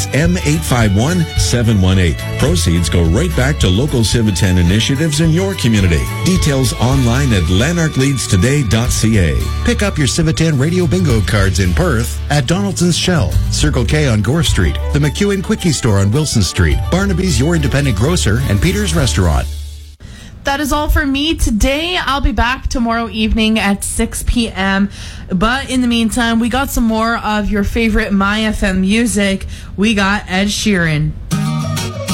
M851-718. Proceeds go right back to local Civitan initiatives in your community. Details online at lanarkleadstoday.ca. Pick up your Civitan Radio Bingo cards in Perth at Donaldson's Shell, Circle K on Gore Street, the McEwen Quickie Store on Wilson Street, Barnaby's Your Independent Grocer, and Peter's Restaurant. That is all for me today. I'll be back tomorrow evening at 6 p.m. But in the meantime, we got some more of your favorite My FM music. We got Ed Sheeran.